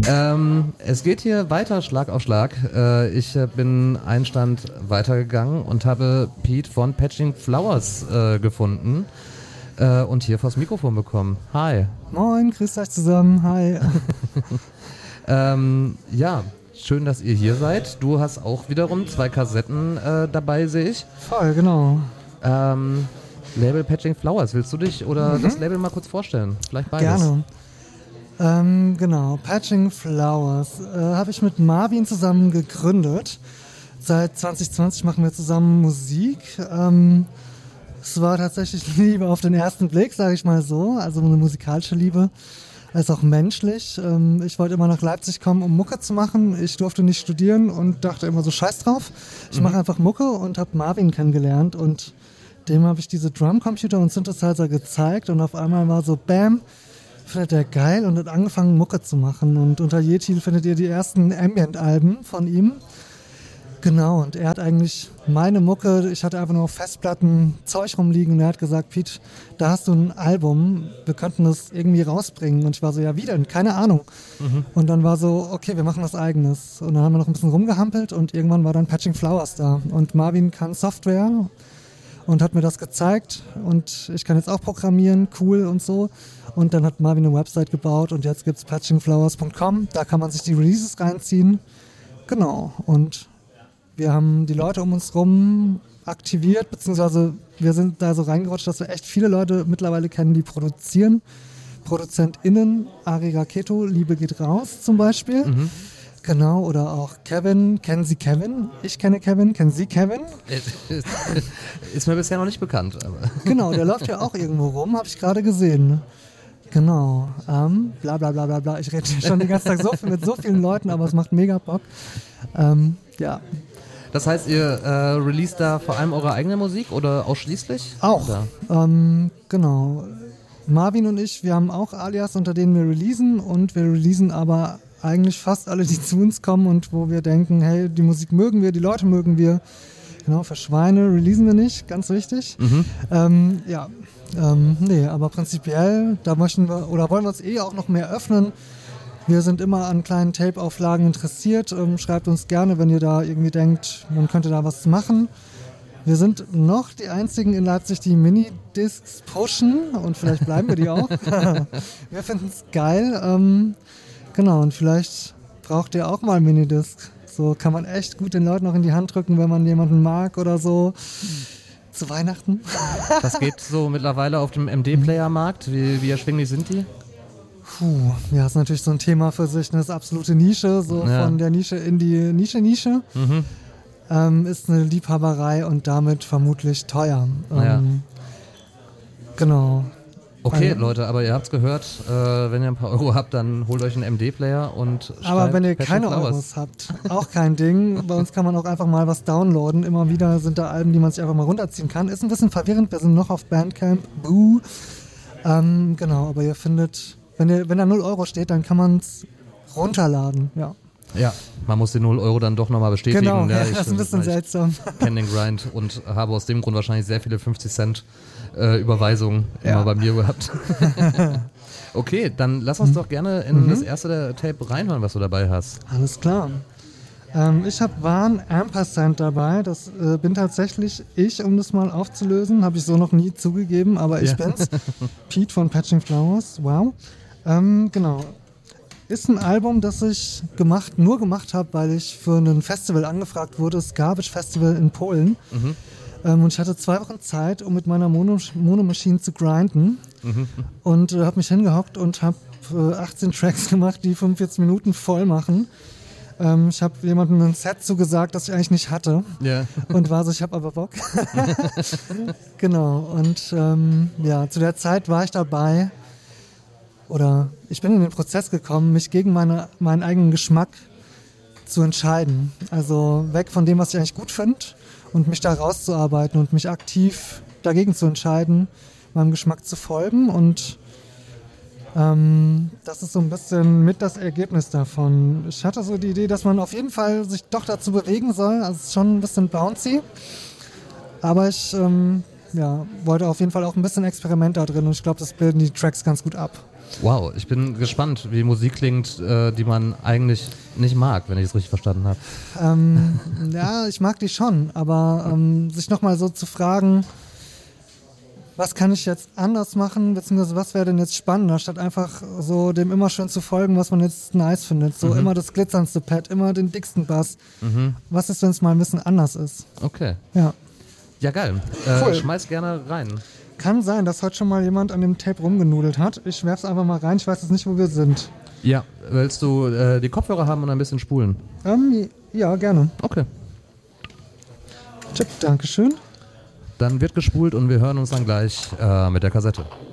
Es geht hier weiter, Schlag auf Schlag. Ich bin einen Stand weitergegangen und habe Pete von Patching Flowers gefunden und hier vors Mikrofon bekommen. Hi. Moin, grüßt euch zusammen, hi. Ja, schön, dass ihr hier seid. Du hast auch wiederum 2 Kassetten dabei, sehe ich. Voll, genau. Label Patching Flowers, willst du dich oder das Label mal kurz vorstellen? Vielleicht beides. Gerne. Genau, Patching Flowers habe ich mit Marvin zusammen gegründet. Seit 2020 machen wir zusammen Musik. Es war tatsächlich Liebe auf den ersten Blick, sage ich mal so. Also eine musikalische Liebe, als auch menschlich. Ich wollte immer nach Leipzig kommen, um Mucke zu machen. Ich durfte nicht studieren und dachte immer so, scheiß drauf. Ich mache einfach Mucke und habe Marvin kennengelernt. Und dem habe ich diese Drumcomputer und Synthesizer gezeigt. Und auf einmal war so, bam, findet er geil und hat angefangen Mucke zu machen. Und unter Yeti findet ihr die ersten Ambient-Alben von ihm. Genau, und er hat eigentlich meine Mucke, ich hatte einfach nur auf Festplatten Zeug rumliegen und er hat gesagt, Pete, da hast du ein Album, wir könnten das irgendwie rausbringen. Und ich war so, ja wie denn? Keine Ahnung. Und dann war so, okay, wir machen was Eigenes. Und dann haben wir noch ein bisschen rumgehampelt und irgendwann war dann Patching Flowers da. Und Marvin kann Software und hat mir das gezeigt und ich kann jetzt auch programmieren, cool und so. Und dann hat Marvin eine Website gebaut und jetzt gibt es patchingflowers.com, da kann man sich die Releases reinziehen. Genau, und wir haben die Leute um uns rum aktiviert, beziehungsweise wir sind da so reingerutscht, dass wir echt viele Leute mittlerweile kennen, die produzieren. ProduzentInnen, Ari Raketo, Liebe geht raus zum Beispiel. Genau, oder auch Kevin. Kennen Sie Kevin? Ich kenne Kevin. Kennen Sie Kevin? Ist mir bisher noch nicht bekannt. Aber. Genau, der läuft ja auch irgendwo rum, habe ich gerade gesehen. Genau, bla bla bla bla bla. Ich rede schon den ganzen Tag mit so vielen Leuten, aber es macht mega Bock. Ja. Das heißt, ihr released da vor allem eure eigene Musik oder ausschließlich? Auch, genau. Marvin und ich, wir haben auch Alias, unter denen wir releasen und wir releasen aber eigentlich fast alle, die zu uns kommen und wo wir denken, hey, die Musik mögen wir, die Leute mögen wir. Genau, für Schweine releasen wir nicht, ganz wichtig. Nee, aber prinzipiell, da möchten wir, oder wollen wir uns auch noch mehr öffnen. Wir sind immer an kleinen Tape-Auflagen interessiert. Schreibt uns gerne, wenn ihr da irgendwie denkt, man könnte da was machen. Wir sind noch die einzigen in Leipzig, die Minidiscs pushen und vielleicht bleiben wir die auch. Wir finden es geil. Genau, und vielleicht braucht ihr auch mal Minidisc. So kann man echt gut den Leuten auch in die Hand drücken, wenn man jemanden mag oder so. Zu Weihnachten. Das geht so mittlerweile auf dem MD-Player-Markt. Wie erschwinglich sind die? Ja, ist natürlich so ein Thema für sich. Eine absolute Nische, so von der Nische in die Nische. Ist eine Liebhaberei und damit vermutlich teuer. Genau. Okay, Leute, aber ihr habt's gehört, wenn ihr ein paar Euro habt, dann holt euch einen MD-Player und schreibt. Aber wenn ihr Patching keine Flowers. Euros habt, auch kein Ding. Bei uns kann man auch einfach mal was downloaden. Immer wieder sind da Alben, die man sich einfach mal runterziehen kann. Ist ein bisschen verwirrend, wir sind noch auf Bandcamp. Boo. Genau, aber ihr findet, wenn da 0 Euro steht, dann kann man es runterladen, ja. Ja, man muss die 0 Euro dann doch nochmal bestätigen. Genau, ja, das ist ein bisschen seltsam. Ich kenne den Grind und habe aus dem Grund wahrscheinlich sehr viele 50 Cent Überweisungen immer bei mir gehabt. Okay, dann lass uns doch gerne in das erste der Tape reinhören, was du dabei hast. Alles klar. Ich habe Van Ampersand dabei. Das bin tatsächlich ich, um das mal aufzulösen. Habe ich so noch nie zugegeben, aber ich bin's. Pete von Patching Flowers. Wow. Genau. Ist ein Album, das ich nur gemacht habe, weil ich für ein Festival angefragt wurde, das Garbage Festival in Polen. Und ich hatte 2 Wochen Zeit, um mit meiner Mono-Maschine zu grinden. Und habe mich hingehockt und habe 18 Tracks gemacht, die 45 Minuten voll machen. Ich habe jemandem ein Set zugesagt, das ich eigentlich nicht hatte. Und war so, ich habe aber Bock. Genau. Und zu der Zeit war ich dabei, oder ich bin in den Prozess gekommen, mich gegen meinen eigenen Geschmack zu entscheiden. Also weg von dem, was ich eigentlich gut finde und mich da rauszuarbeiten und mich aktiv dagegen zu entscheiden, meinem Geschmack zu folgen. Und das ist so ein bisschen mit das Ergebnis davon. Ich hatte so die Idee, dass man auf jeden Fall sich doch dazu bewegen soll. Also es ist schon ein bisschen bouncy. Aber ich wollte auf jeden Fall auch ein bisschen Experiment da drin und ich glaube, das bilden die Tracks ganz gut ab. Wow, ich bin gespannt, wie Musik klingt, die man eigentlich nicht mag, wenn ich es richtig verstanden habe. Ja, ich mag die schon, aber sich nochmal so zu fragen, was kann ich jetzt anders machen, beziehungsweise was wäre denn jetzt spannender, statt einfach so dem immer schön zu folgen, was man jetzt nice findet. So immer das glitzerndste Pad, immer den dicksten Bass. Was ist, wenn es mal ein bisschen anders ist? Okay. Ja. Ja, geil. Cool. Schmeiß gerne rein. Kann sein, dass heute schon mal jemand an dem Tape rumgenudelt hat. Ich werf's einfach mal rein, ich weiß jetzt nicht, wo wir sind. Ja, willst du die Kopfhörer haben und ein bisschen spulen? Ja, gerne. Okay. Tipp, Dankeschön. Dann wird gespult und wir hören uns dann gleich mit der Kassette.